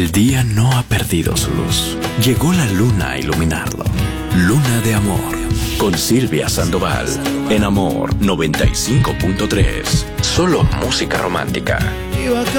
El día no ha perdido su luz. Llegó la luna a iluminarlo. Luna de amor. Con Silvia Sandoval. En Amor 95.3. Solo música romántica.